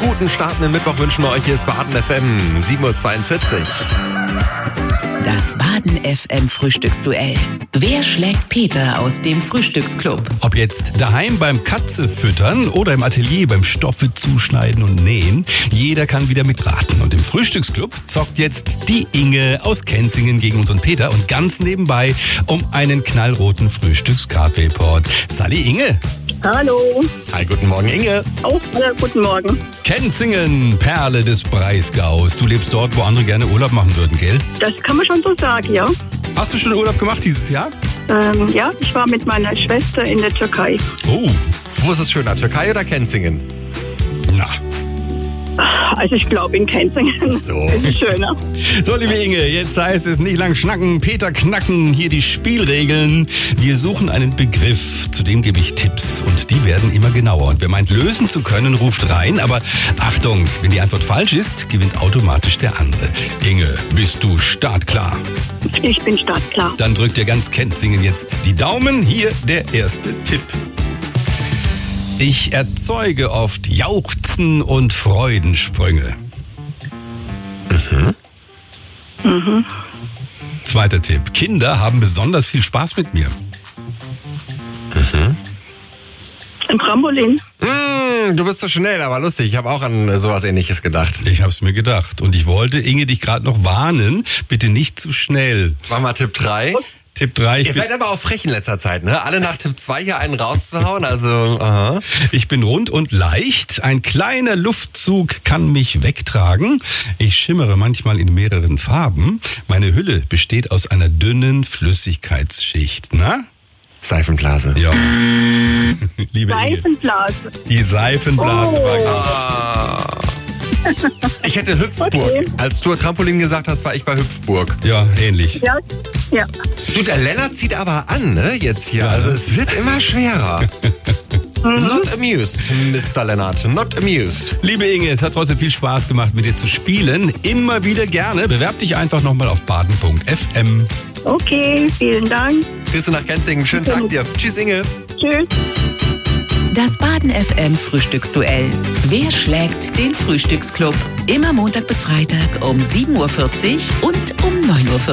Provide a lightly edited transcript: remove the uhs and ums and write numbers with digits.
guten startenden Mittwoch wünschen wir euch. Hier ist Baden FM, 7.42 Uhr. Das Baden FM Frühstücksduell. Wer schlägt Peter aus dem Frühstücksclub? Ob jetzt daheim beim Katze füttern oder im Atelier beim Stoffe zuschneiden und nähen, jeder kann wieder mitraten. Und im Frühstücksclub zockt jetzt die Inge aus Kenzingen gegen unseren Peter und ganz nebenbei um einen knallroten Frühstückskaffeepot. Sally Inge. Hallo. Hi, guten Morgen, Inge. Oh, guten Morgen. Kenzingen, Perle des Breisgaus. Du lebst dort, wo andere gerne Urlaub machen würden, gell? Das kann man schon so sagen, ja. Hast du schon Urlaub gemacht dieses Jahr? Ja, ich war mit meiner Schwester in der Türkei. Oh, Wo ist es schöner, Türkei oder Kenzingen? na. Also ich glaube in Kenzingen. So. Das ist schöner. So, liebe Inge, jetzt heißt es nicht lang schnacken, Peter knacken, hier die Spielregeln. Wir suchen einen Begriff, zu dem gebe ich Tipps und die werden immer genauer. Und wer meint, lösen zu können, ruft rein. Aber Achtung, wenn die Antwort falsch ist, gewinnt automatisch der andere. Inge, bist du startklar? Ich bin startklar. Dann drückt ihr ganz Kenzingen jetzt die Daumen. Hier der erste Tipp. Ich erzeuge oft Jauchzen und Freudensprünge. Zweiter Tipp. Kinder haben besonders viel Spaß mit mir. Ein Trampolin. Du bist so schnell, aber lustig. Ich habe auch an sowas Ähnliches gedacht. Ich hab's mir gedacht. Und ich wollte, Inge, dich gerade noch warnen. Bitte nicht zu schnell. Mach mal Tipp 3. Tipp 3. Ihr seid aber auch frech in letzter Zeit, ne? Alle nach Tipp 2 hier einen rauszuhauen, also, aha. Ich bin rund und leicht. Ein kleiner Luftzug kann mich wegtragen. Ich schimmere manchmal in mehreren Farben. Meine Hülle besteht aus einer dünnen Flüssigkeitsschicht. Na? Seifenblase. Ja. Liebe Inge. Seifenblase. Die Seifenblase Oh. war Ich hätte Hüpfburg. Okay. Als du Trampolin gesagt hast, war ich bei Hüpfburg. ja ähnlich. Ja, ja. Du, der Lennart zieht aber an, ne? Jetzt hier. Ja. Also es wird immer schwerer. Not amused, Mr. Lennart. Not amused. Liebe Inge, es hat trotzdem viel Spaß gemacht, mit dir zu spielen. Immer wieder gerne. Bewerb dich einfach nochmal auf baden.fm. Okay, vielen Dank. Grüße nach Kenzingen. Schönen Tag dir. Tschüss, Inge. Tschüss. Das Baden FM Frühstücksduell. Wer schlägt den Frühstücksclub? Immer Montag bis Freitag um 7.40 Uhr und um 9.40 Uhr.